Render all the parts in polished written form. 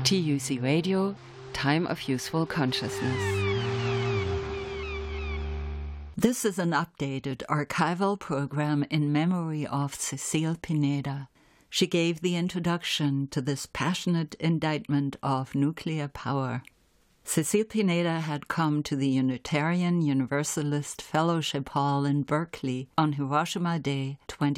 TUC Radio, Time of Useful Consciousness. This is an updated archival program in memory of Cecile Pineda. She gave the introduction to this passionate indictment of nuclear power. Cecile Pineda had come to the Unitarian Universalist Fellowship Hall in Berkeley on Hiroshima Day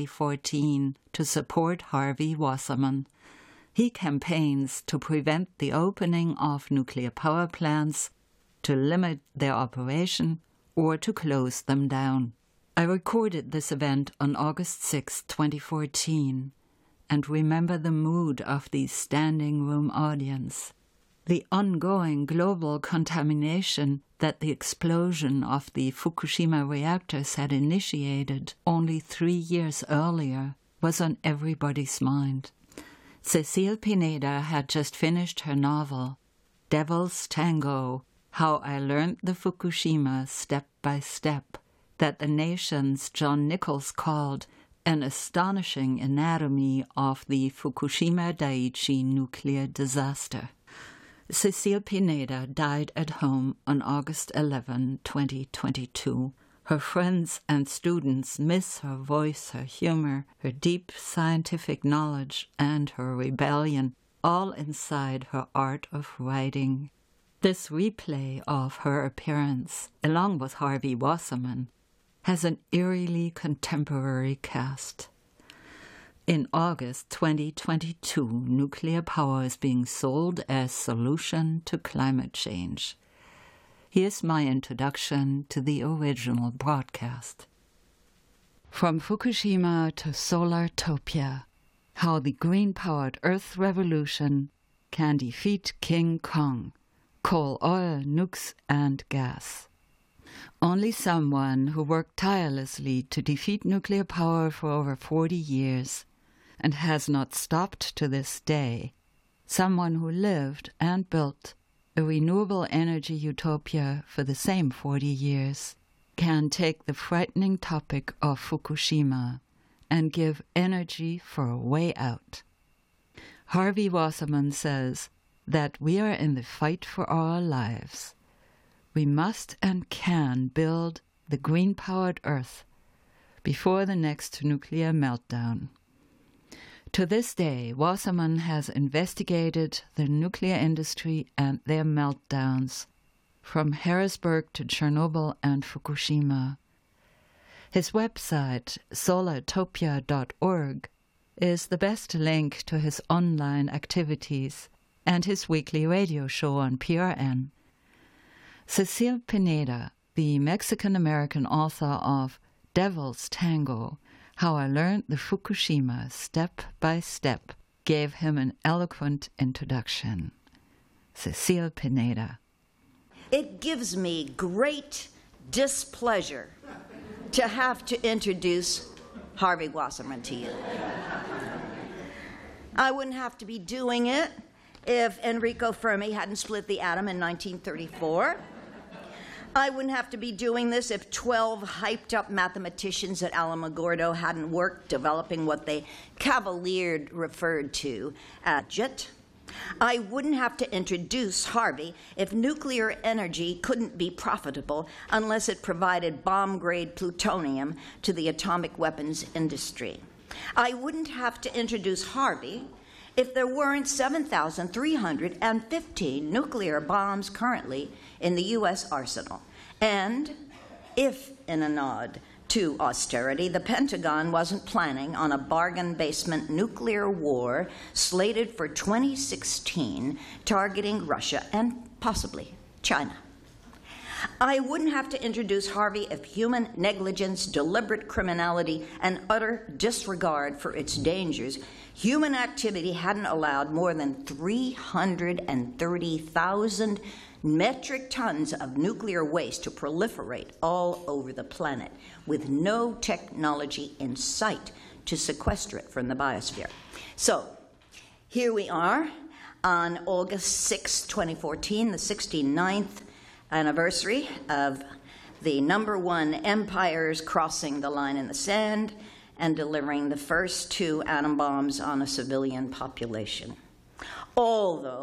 2014 to support Harvey Wasserman. He campaigns to prevent the opening of nuclear power plants, to limit their operation, or to close them down. I recorded this event on August 6, 2014, and remember the mood of the standing room audience. The ongoing global contamination that the explosion of the Fukushima reactors had initiated only 3 years earlier was on everybody's mind. Cecile Pineda had just finished her novel, Devil's Tango, How I Learned the Fukushima Step by Step, that the nation's John Nichols called an astonishing anatomy of the Fukushima Daiichi nuclear disaster. Cecile Pineda died at home on August 11, 2022. Her friends and students miss her voice, her humor, her deep scientific knowledge, and her rebellion, all inside her art of writing. This replay of her appearance, along with Harvey Wasserman, has an eerily contemporary cast. In August 2022, nuclear power is being sold as solution to climate change. Here's my introduction to the original broadcast. From Fukushima to Solartopia, how the green-powered Earth Revolution can defeat King Kong, coal, oil, nukes, and gas. Only someone who worked tirelessly to defeat nuclear power for over 40 years and has not stopped to this day, someone who lived and built a renewable energy utopia for the same 40 years, can take the frightening topic of Fukushima and give energy for a way out. Harvey Wasserman says that we are in the fight for our lives. We must and can build the green-powered Earth before the next nuclear meltdown. To this day, Wasserman has investigated the nuclear industry and their meltdowns, from Harrisburg to Chernobyl and Fukushima. His website, solartopia.org, is the best link to his online activities and his weekly radio show on PRN. Cecile Pineda, the Mexican-American author of Devil's Tango, How I Learned the Fukushima Step by Step, gave him an eloquent introduction. Cecile Pineda. It gives me great displeasure to have to introduce Harvey Wasserman to you. I wouldn't have to be doing it if Enrico Fermi hadn't split the atom in 1934. I wouldn't have to be doing this if 12 hyped-up mathematicians at Alamogordo hadn't worked developing what they cavaliered referred to as JIT. I wouldn't have to introduce Harvey if nuclear energy couldn't be profitable unless it provided bomb-grade plutonium to the atomic weapons industry. I wouldn't have to introduce Harvey if there weren't 7,315 nuclear bombs currently in the U.S. arsenal. And if, in a nod to austerity, the Pentagon wasn't planning on a bargain basement nuclear war slated for 2016 targeting Russia and possibly China. I wouldn't have to introduce Harvey if human negligence, deliberate criminality, and utter disregard for its dangers, human activity hadn't allowed more than 330,000 metric tons of nuclear waste to proliferate all over the planet with no technology in sight to sequester it from the biosphere. So here we are on August 6, 2014, the 69th anniversary of the #1 empires crossing the line in the sand and delivering the first 2 atom bombs on a civilian population. Although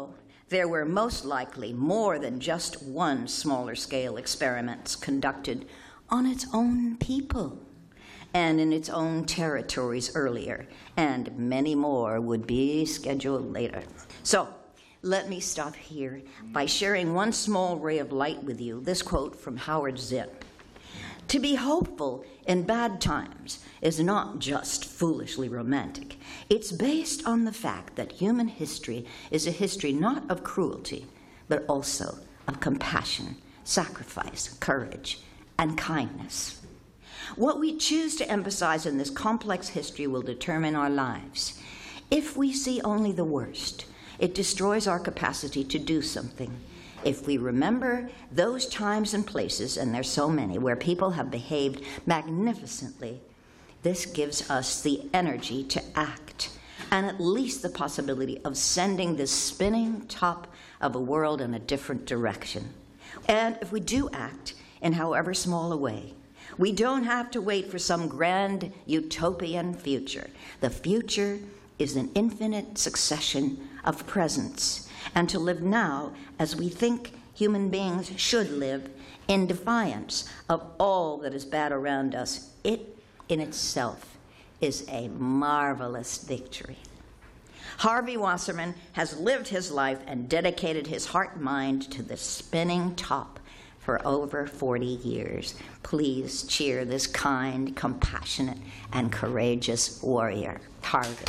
there were most likely more than just one smaller-scale experiments conducted on its own people and in its own territories earlier, and many more would be scheduled later. So, let me stop here by sharing one small ray of light with you, this quote from Howard Zinn. To be hopeful in bad times is not just foolishly romantic. It's based on the fact that human history is a history not of cruelty, but also of compassion, sacrifice, courage, and kindness. What we choose to emphasize in this complex history will determine our lives. If we see only the worst, it destroys our capacity to do something. If we remember those times and places, and there's so many, where people have behaved magnificently, this gives us the energy to act, and at least the possibility of sending this spinning top of a world in a different direction. And if we do act, in however small a way, we don't have to wait for some grand utopian future. The future is an infinite succession of presents, and to live now as we think human beings should live, in defiance of all that is bad around us, it in itself is a marvelous victory. Harvey Wasserman has lived his life and dedicated his heart and mind to the spinning top for over 40 years. Please cheer this kind, compassionate, and courageous warrior, Harvey.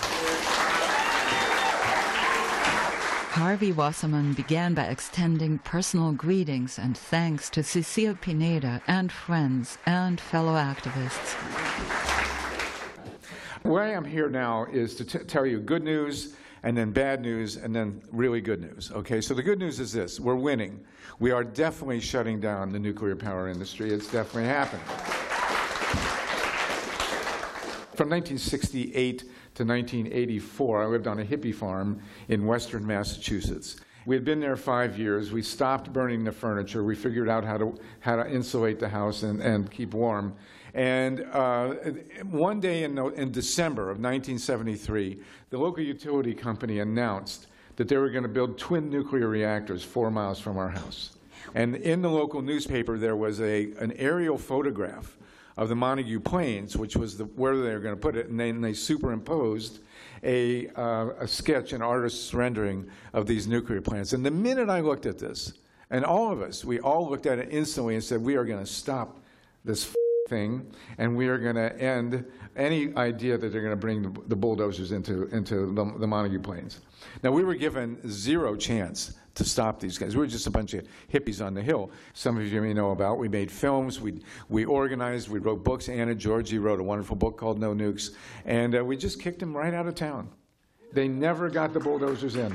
Harvey Wasserman began by extending personal greetings and thanks to Cecile Pineda and friends and fellow activists. Where I am here now is to tell you good news, and then bad news, and then really good news. Okay, so the good news is this: we're winning. We are definitely shutting down the nuclear power industry. It's definitely happened. From 1968 to 1984, I lived on a hippie farm in western Massachusetts. We had been there 5 years. We stopped burning the furniture. We figured out how to insulate the house and keep warm. And one day in December of 1973, the local utility company announced that they were going to build twin nuclear reactors 4 miles from our house. And in the local newspaper, there was an aerial photograph of the Montague Plains, which was where they were going to put it, and then they superimposed a sketch, an artist's rendering of these nuclear plants. And the minute I looked at this, and all of us, we all looked at it instantly and said, we are going to stop this thing, and we are going to end any idea that they're going to bring the bulldozers into the Montague Plains. Now, we were given zero chance to stop these guys. We were just a bunch of hippies on the hill. Some of you may know about. We made films. We organized. We wrote books. Anna Georgi wrote a wonderful book called No Nukes. And we just kicked them right out of town. They never got the bulldozers in.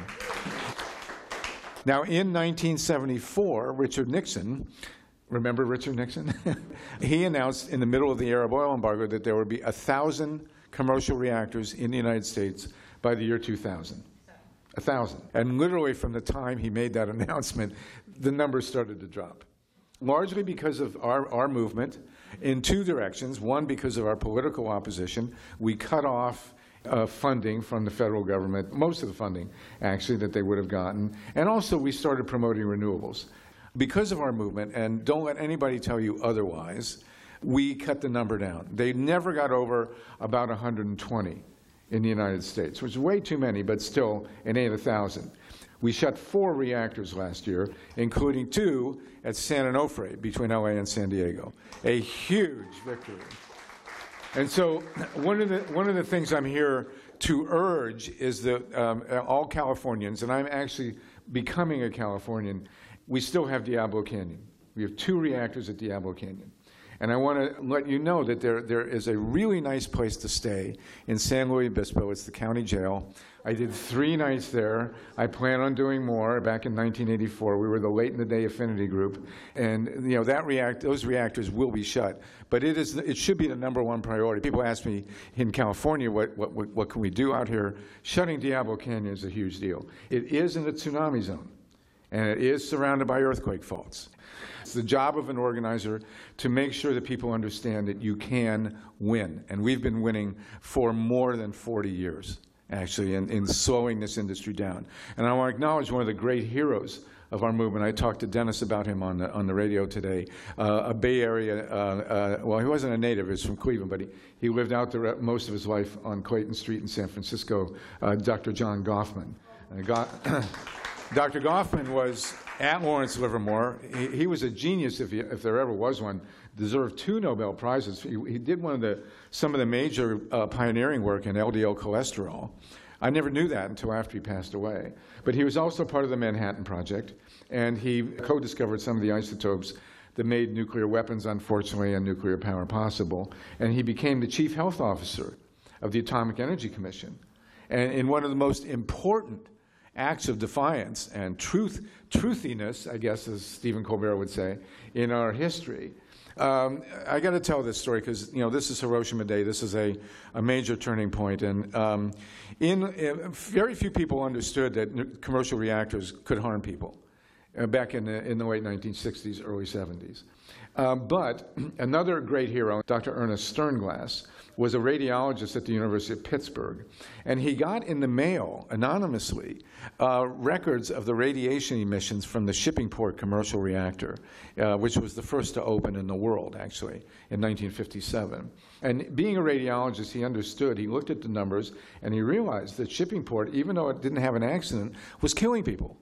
Now, in 1974, Richard Nixon, remember Richard Nixon? He announced in the middle of the Arab oil embargo that there would be 1,000 commercial reactors in the United States by the year 2000. 1,000. And literally from the time he made that announcement, the numbers started to drop. Largely because of our movement in two directions. One, because of our political opposition. We cut off funding from the federal government, most of the funding, actually, that they would have gotten. And also, we started promoting renewables. Because of our movement, and don't let anybody tell you otherwise, we cut the number down. They never got over about 120 in the United States, which is way too many, but still, it ain't 1,000. We shut 4 reactors last year, including 2 at San Onofre between LA and San Diego. A huge victory. And so one of the things I'm here to urge is that all Californians, and I'm actually becoming a Californian, we still have Diablo Canyon. We have 2 reactors at Diablo Canyon. And I want to let you know that there is a really nice place to stay in San Luis Obispo. It's the county jail. I did 3 nights there. I plan on doing more. Back in 1984, we were the Late in the Day Affinity Group. And you know those reactors will be shut. But it should be the #1 priority. People ask me in California, what can we do out here? Shutting Diablo Canyon is a huge deal. It is in the tsunami zone, and it is surrounded by earthquake faults. It's the job of an organizer to make sure that people understand that you can win. And we've been winning for more than 40 years. actually, in slowing this industry down. And I want to acknowledge one of the great heroes of our movement. I talked to Dennis about him on the radio today. A Bay Area, well, he wasn't a native, he was from Cleveland, but he lived out there most of his life on Clayton Street in San Francisco, Dr. John Goffman. Dr. Goffman was at Lawrence Livermore. He was a genius, if there ever was one. Deserved 2 Nobel Prizes. He did some of the major pioneering work in LDL cholesterol. I never knew that until after he passed away. But he was also part of the Manhattan Project, and he co-discovered some of the isotopes that made nuclear weapons, unfortunately, and nuclear power possible. And he became the chief health officer of the Atomic Energy Commission. And in one of the most important acts of defiance and truthiness, I guess, as Stephen Colbert would say, in our history. I got to tell this story because, this is Hiroshima Day. This is a major turning point. And very few people understood that commercial reactors could harm people back in the late 1960s, early 70s. But another great hero, Dr. Ernest Sternglass, was a radiologist at the University of Pittsburgh. And he got in the mail, anonymously, records of the radiation emissions from the Shippingport commercial reactor, which was the first to open in the world, actually, in 1957. And being a radiologist, he understood, he looked at the numbers, and he realized that Shippingport, even though it didn't have an accident, was killing people.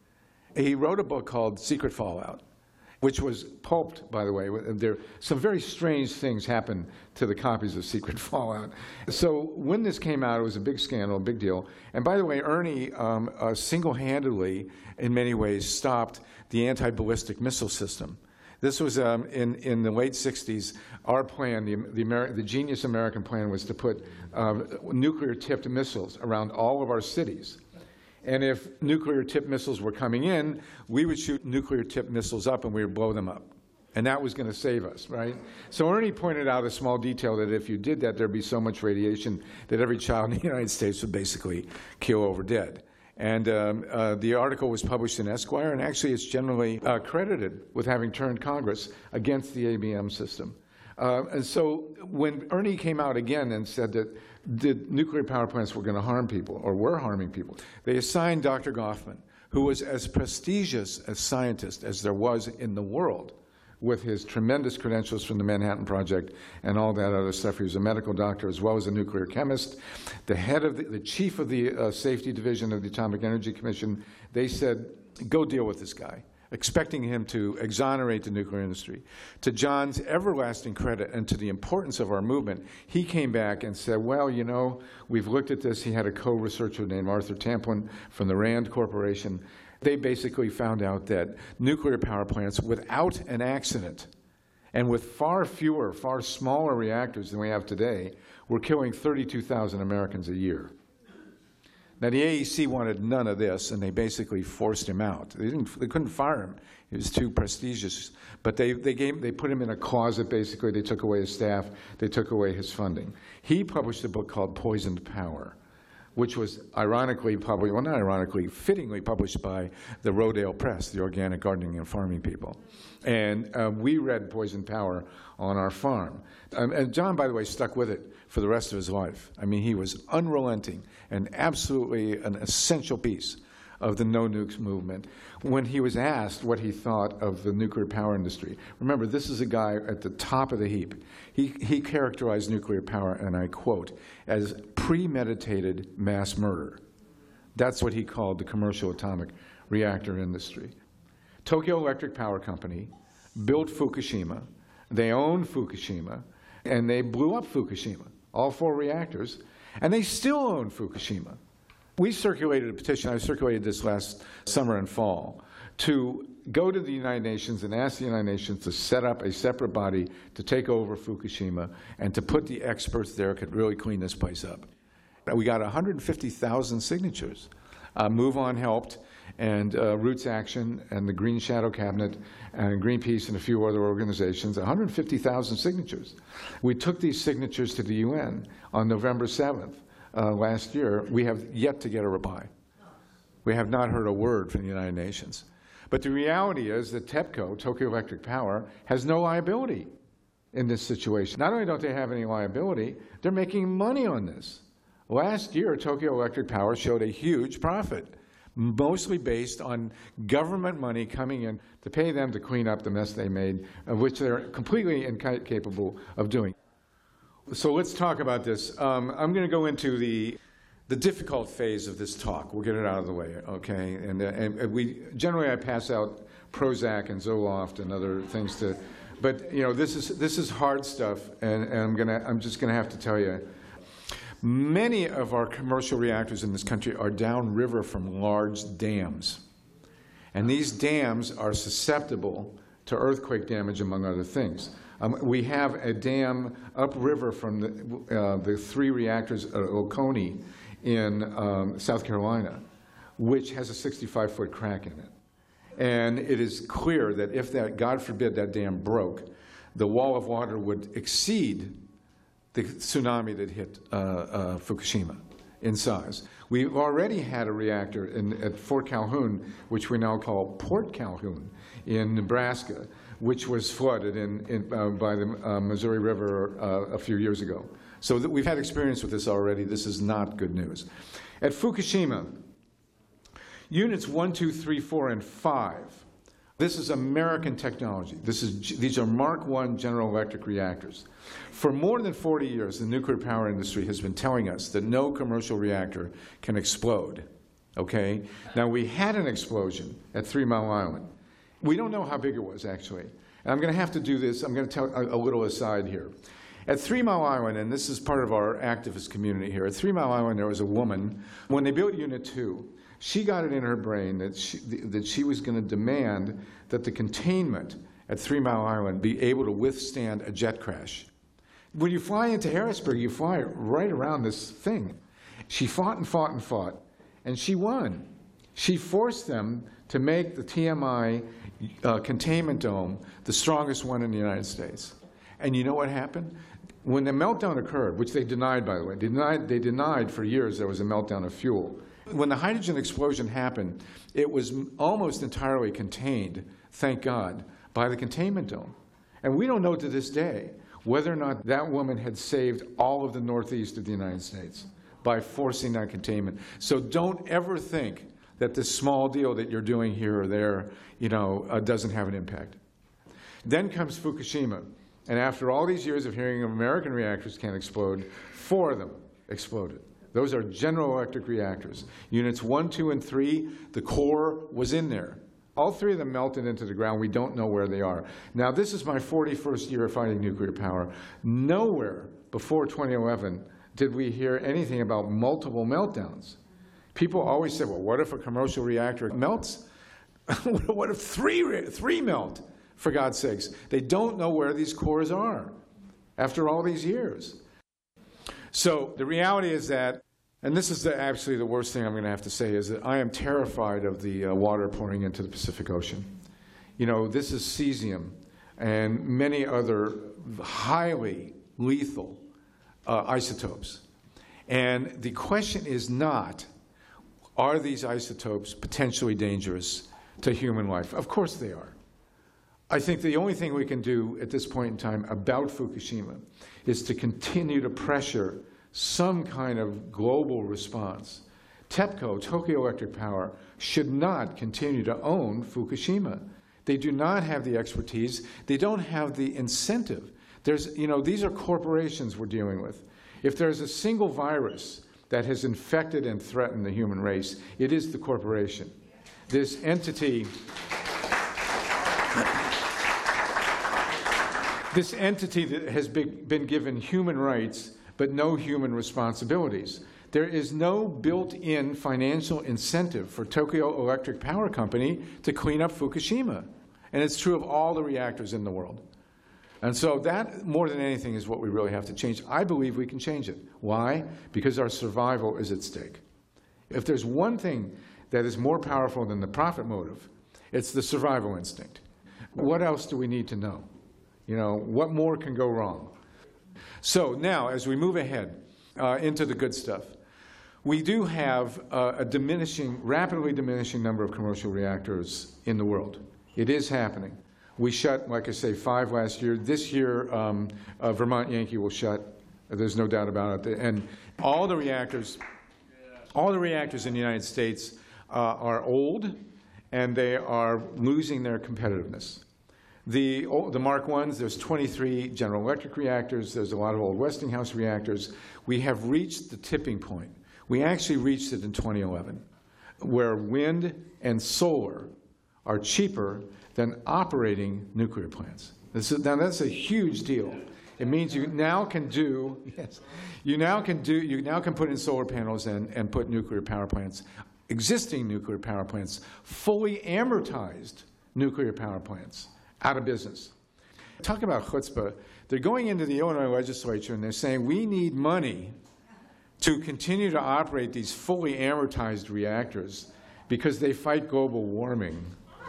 He wrote a book called Secret Fallout, which was pulped, by the way. Some very strange things happened to the copies of Secret Fallout. So when this came out, it was a big scandal, a big deal. And by the way, Ernie single-handedly, in many ways, stopped the anti-ballistic missile system. This was in the late 60s. Our plan, the genius American plan, was to put nuclear-tipped missiles around all of our cities. And if nuclear-tipped missiles were coming in, we would shoot nuclear-tipped missiles up and we would blow them up. And that was going to save us, right? So Ernie pointed out a small detail that if you did that, there'd be so much radiation that every child in the United States would basically keel over dead. And the article was published in Esquire, and actually it's generally credited with having turned Congress against the ABM system. And so when Ernie came out again and said that the nuclear power plants were going to harm people, or were harming people, they assigned Dr. Goffman, who was as prestigious a scientist as there was in the world, with his tremendous credentials from the Manhattan Project and all that other stuff. He was a medical doctor as well as a nuclear chemist. The head of the chief of the safety division of the Atomic Energy Commission, they said, go deal with this guy, expecting him to exonerate the nuclear industry. To John's everlasting credit and to the importance of our movement, he came back and said, well, we've looked at this. He had a co-researcher named Arthur Tamplin from the RAND Corporation. They basically found out that nuclear power plants without an accident and with far fewer, far smaller reactors than we have today were killing 32,000 Americans a year. Now, the AEC wanted none of this, and they basically forced him out. They couldn't fire him. He was too prestigious. But they put him in a closet, basically. They took away his staff. They took away his funding. He published a book called Poisoned Power, which was fittingly published by the Rodale Press, the organic gardening and farming people. And we read Poisoned Power on our farm. And John, by the way, stuck with it for the rest of his life. I mean, he was unrelenting and absolutely an essential piece of the no nukes movement. When he was asked what he thought of the nuclear power industry, remember, this is a guy at the top of the heap. He characterized nuclear power, and I quote, as premeditated mass murder. That's what he called the commercial atomic reactor industry. Tokyo Electric Power Company built Fukushima. They owned Fukushima, and they blew up Fukushima, all 4 reactors, and they still own Fukushima. We circulated a petition, I circulated this last summer and fall, to go to the United Nations and ask the United Nations to set up a separate body to take over Fukushima and to put the experts there who could really clean this place up. We got 150,000 signatures. Move On helped, and Roots Action and the Green Shadow Cabinet and Greenpeace and a few other organizations, 150,000 signatures. We took these signatures to the UN on November 7th last year. We have yet to get a reply. We have not heard a word from the United Nations. But the reality is that TEPCO, Tokyo Electric Power, has no liability in this situation. Not only don't they have any liability, they're making money on this. Last year, Tokyo Electric Power showed a huge profit, mostly based on government money coming in to pay them to clean up the mess they made, of which they're completely incapable of doing. So let's talk about this. I'm going to go into the difficult phase of this talk. We'll get it out of the way, okay? And we generally I pass out Prozac and Zoloft and other things to, but you know this is hard stuff, and I'm just gonna have to tell you, many of our commercial reactors in this country are downriver from large dams, and these dams are susceptible to earthquake damage, among other things. We have a dam upriver from the 3 reactors at Oconee in South Carolina, which has a 65-foot crack in it. And it is clear that if that, God forbid, that dam broke, the wall of water would exceed the tsunami that hit Fukushima in size. We've already had a reactor at Fort Calhoun, which we now call Port Calhoun in Nebraska, which was flooded by the Missouri River a few years ago. So we've had experience with this already. This is not good news. At Fukushima, Units 1, 2, 3, 4, and 5, this is American technology. These are Mark I General Electric reactors. For more than 40 years, the nuclear power industry has been telling us that no commercial reactor can explode, okay? Now, we had an explosion at 3 Mile Island. We don't know how big it was, actually. And I'm going to have to do this. I'm going to tell a little aside here. At 3 Mile Island, and this is part of our activist community here, at 3 Mile Island there was a woman, when they built Unit 2, she got it in her brain that she was going to demand that the containment at 3 Mile Island be able to withstand a jet crash. When you fly into Harrisburg, you fly right around this thing. She fought and fought and fought, and she won. She forced them to make the TMI containment dome the strongest one in the United States. And you know what happened? When the meltdown occurred, which they denied, by the way, they denied for years there was a meltdown of fuel. When the hydrogen explosion happened, it was almost entirely contained, thank God, by the containment dome. And we don't know to this day whether or not that woman had saved all of the Northeast of the United States by forcing that containment. So don't ever think that this small deal that you're doing here or there, doesn't have an impact. Then comes Fukushima. And after all these years of hearing American reactors can't explode, 4 of them exploded. Those are General Electric reactors. Units 1, 2, and 3, the core was in there. All 3 of them melted into the ground. We don't know where they are. Now, this is my 41st year of fighting nuclear power. Nowhere before 2011 did we hear anything about multiple meltdowns. People always say, well, what if a commercial reactor melts? What if 3 melt, for God's sakes? They don't know where these cores are after all these years. So the reality is that, and this is actually the worst thing I'm going to have to say, is that I am terrified of the water pouring into the Pacific Ocean. This is cesium and many other highly lethal isotopes. And the question is not, are these isotopes potentially dangerous to human life? Of course they are. I think the only thing we can do at this point in time about Fukushima is to continue to pressure some kind of global response. TEPCO, Tokyo Electric Power, should not continue to own Fukushima. They do not have the expertise. They don't have the incentive. These are corporations we're dealing with. If there's a single virus that has infected and threatened the human race, it is the corporation. This entity that has been given human rights but no human responsibilities. There is no built-in financial incentive for Tokyo Electric Power Company to clean up Fukushima. And it's true of all the reactors in the world. And so that, more than anything, is what we really have to change. I believe we can change it. Why? Because our survival is at stake. If there's one thing that is more powerful than the profit motive, it's the survival instinct. What else do we need to know? What more can go wrong? So now, as we move ahead into the good stuff, we do have a rapidly diminishing number of commercial reactors in the world. It is happening. We shut, like I say, 5 last year. This year, Vermont Yankee will shut There's no doubt about it. And all the reactors in the United States are old, and they are losing their competitiveness. The Mark I's, there's 23 General Electric reactors. There's a lot of old Westinghouse reactors. We have reached the tipping point. We actually reached it in 2011, where wind and solar are cheaper than operating nuclear plants. Now that's a huge deal. It means you now can do, yes, you now can put in solar panels and put nuclear power plants, existing nuclear power plants, fully amortized nuclear power plants, out of business. Talk about chutzpah. They're going into the Illinois legislature and they're saying we need money to continue to operate these fully amortized reactors because they fight global warming.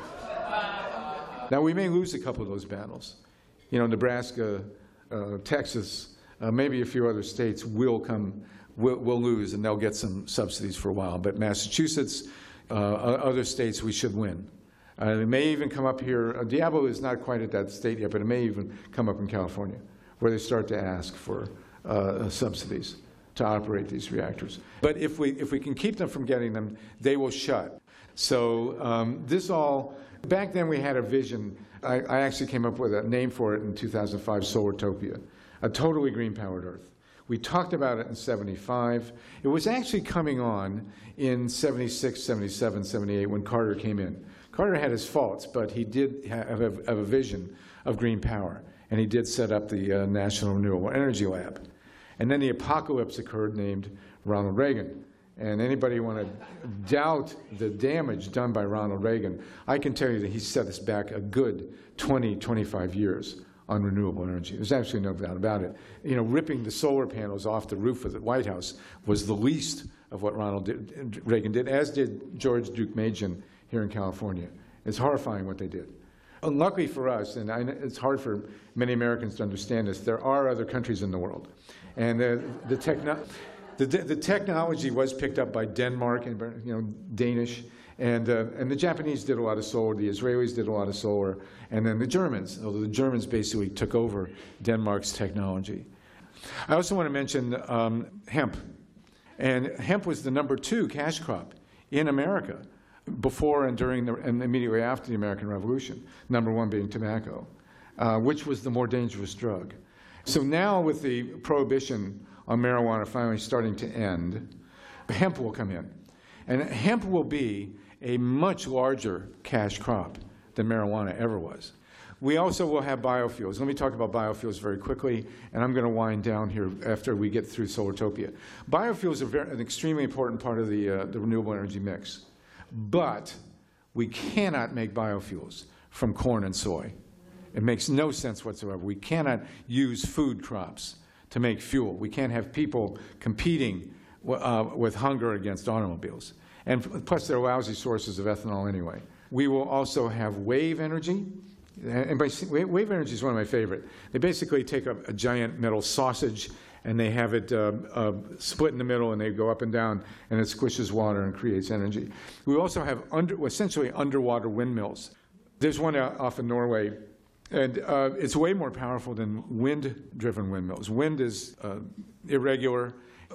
Now, we may lose a couple of those battles. You know, Nebraska, Texas, maybe a few other states will lose, and they'll get some subsidies for a while. But Massachusetts, other states, we should win. It may even come up here. Diablo is not quite at that state yet, but it may even come up in California, where they start to ask for subsidies to operate these reactors. But if we can keep them from getting them, they will shut. So back then we had a vision. I actually came up with a name for it in 2005, Solartopia, a totally green-powered Earth. We talked about it in 75. It was actually coming on in 76, 77, 78 when Carter came in. Carter had his faults, but he did have a vision of green power, and he did set up the National Renewable Energy Lab. And then the apocalypse occurred named Ronald Reagan. And anybody want to doubt the damage done by Ronald Reagan, I can tell you that he set us back a good 20, 25 years on renewable energy. There's absolutely no doubt about it. You know, ripping the solar panels off the roof of the White House was the least of what Reagan did, as did George Deukmejian here in California. It's horrifying what they did. Luckily for us, and it's hard for many Americans to understand this, there are other countries in the world. And the technology was picked up by Denmark and Danish, and the Japanese did a lot of solar, the Israelis did a lot of solar, and then the Germans, although the Germans basically took over Denmark's technology. I also want to mention hemp. And hemp was the #2 cash crop in America before and during and immediately after the American Revolution, #1 being tobacco, which was the more dangerous drug. So now with the prohibition on marijuana finally starting to end, hemp will come in. And hemp will be a much larger cash crop than marijuana ever was. We also will have biofuels. Let me talk about biofuels very quickly, and I'm going to wind down here after we get through Solartopia. Biofuels are an extremely important part of the renewable energy mix. But we cannot make biofuels from corn and soy. It makes no sense whatsoever. We cannot use food crops to make fuel. We can't have people competing with hunger against automobiles. And plus, they're lousy sources of ethanol anyway. We will also have wave energy. And wave energy is one of my favorite. They basically take a giant metal sausage and they have it split in the middle, and they go up and down, and it squishes water and creates energy. We also have essentially underwater windmills. There's one off in Norway, and it's way more powerful than wind-driven windmills. Wind is irregular.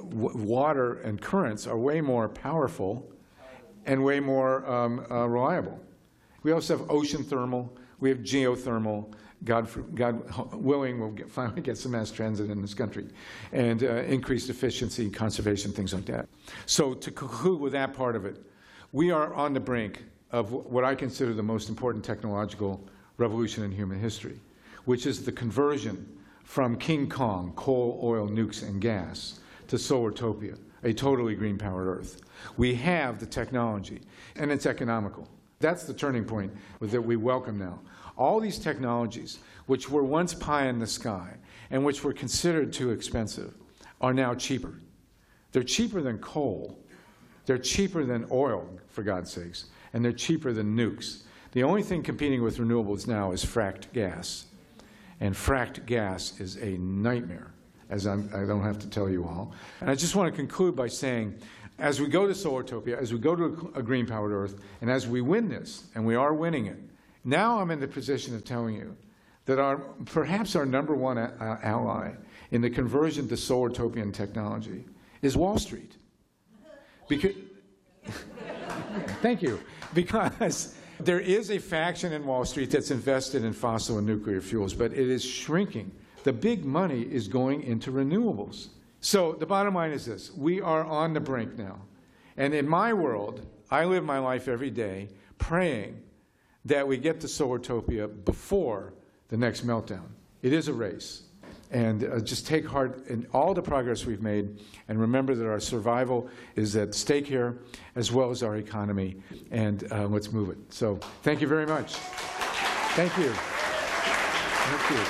Water and currents are way more powerful and way more reliable. We also have ocean thermal. We have geothermal. God willing, we'll finally get some mass transit in this country, and increased efficiency, conservation, things like that. So to conclude with that part of it, we are on the brink of what I consider the most important technological revolution in human history, which is the conversion from King Kong, coal, oil, nukes, and gas, to Solartopia, a totally green-powered Earth. We have the technology, and it's economical. That's the turning point that we welcome now. All these technologies, which were once pie in the sky and which were considered too expensive, are now cheaper. They're cheaper than coal. They're cheaper than oil, for God's sakes, and they're cheaper than nukes. The only thing competing with renewables now is fracked gas. And fracked gas is a nightmare, as I don't have to tell you all. And I just want to conclude by saying, as we go to Solartopia, as we go to a green-powered Earth, and as we win this, and we are winning it, now I'm in the position of telling you that are perhaps our number one ally in the conversion to solar-topian technology is Wall Street. Because, thank you. Because there is a faction in Wall Street that's invested in fossil and nuclear fuels, but it is shrinking. The big money is going into renewables. So the bottom line is this. We are on the brink now. And in my world, I live my life every day praying that we get to Solartopia before the next meltdown. It is a race. And just take heart in all the progress we've made, and remember that our survival is at stake here, as well as our economy, and let's move it. So thank you very much. Thank you. Thank you.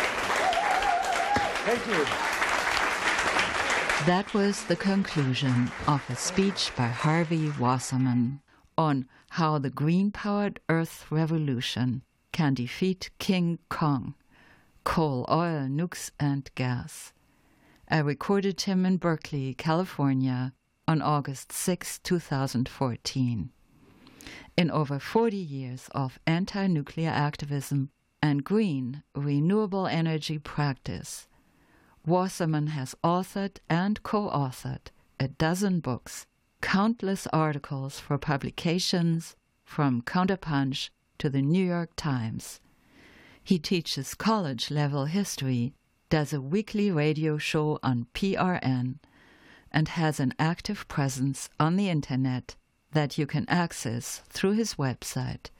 Thank you. That was the conclusion of a speech by Harvey Wasserman on how the green-powered Earth Revolution can defeat King Kong, coal, oil, nukes, and gas. I recorded him in Berkeley, California, on August 6, 2014. In over 40 years of anti-nuclear activism and green, renewable energy practice, Wasserman has authored and co-authored a dozen books, countless articles for publications, from Counterpunch to the New York Times. He teaches college-level history, does a weekly radio show on PRN, and has an active presence on the Internet that you can access through his website,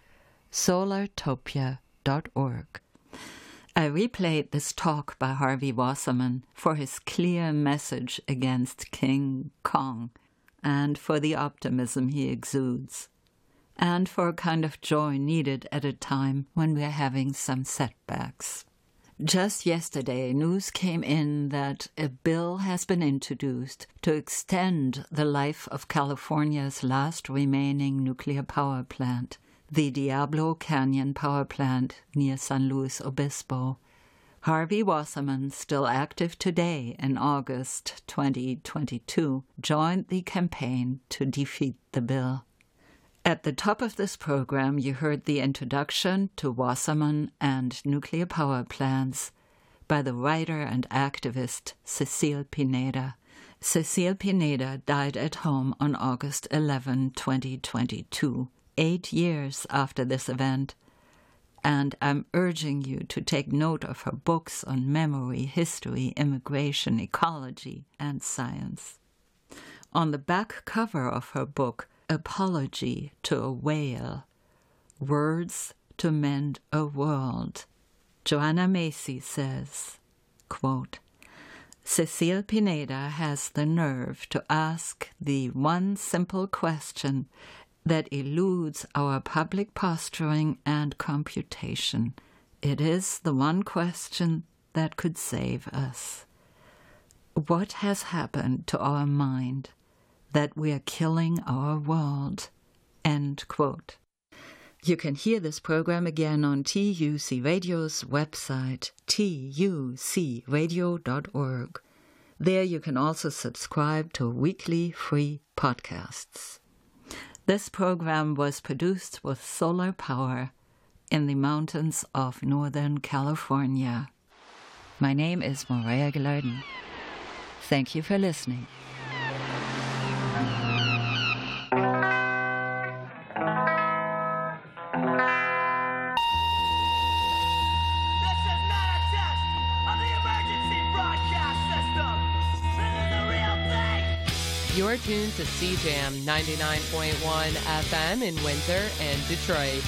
solartopia.org. I replayed this talk by Harvey Wasserman for his clear message against King Kong, and for the optimism he exudes, and for a kind of joy needed at a time when we're having some setbacks. Just yesterday, news came in that a bill has been introduced to extend the life of California's last remaining nuclear power plant, the Diablo Canyon Power Plant near San Luis Obispo. Harvey Wasserman, still active today in August 2022, joined the campaign to defeat the bill. At the top of this program, you heard the introduction to Wasserman and nuclear power plants by the writer and activist Cecile Pineda. Cecile Pineda died at home on August 11, 2022. 8 years after this event, and I'm urging you to take note of her books on memory, history, immigration, ecology, and science. On the back cover of her book, Apology to a Whale, Words to Mend a World, Joanna Macy says, quote, Cecile Pineda has the nerve to ask the one simple question that eludes our public posturing and computation. It is the one question that could save us. What has happened to our mind that we are killing our world? End quote. You can hear this program again on TUC Radio's website, tucradio.org. There you can also subscribe to weekly free podcasts. This program was produced with solar power in the mountains of Northern California. My name is Maria Gilardin. Thank you for listening. You're tuned to CJAM 99.1 FM in Windsor and Detroit.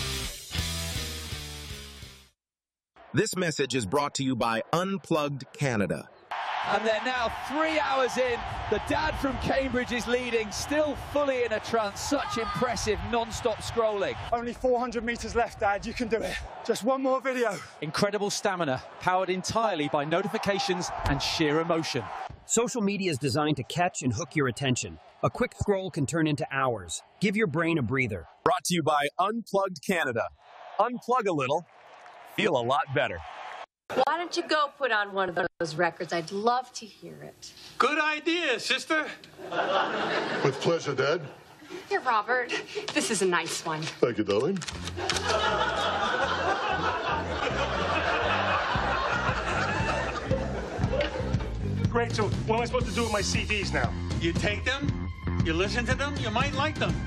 This message is brought to you by Unplugged Canada. And they're now 3 hours in. The dad from Cambridge is leading, still fully in a trance. Such impressive non-stop scrolling. Only 400 meters left, Dad. You can do it. Just one more video. Incredible stamina, powered entirely by notifications and sheer emotion. Social media is designed to catch and hook your attention. A quick scroll can turn into hours. Give your brain a breather. Brought to you by Unplugged Canada. Unplug a little. Feel a lot better. Why don't you go put on one of those records? I'd love to hear it. Good idea, sister. With pleasure, Dad. Here, Robert. This is a nice one. Thank you, darling. Great, so what am I supposed to do with my CDs now? You take them, you listen to them, you might like them.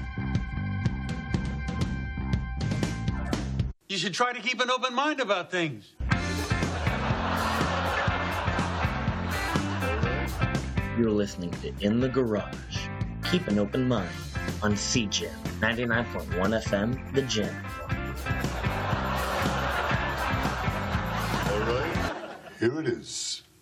You should try to keep an open mind about things. You're listening to In the Garage. Keep an open mind on CJAM 99.1 FM, The Jam. All right, here it is.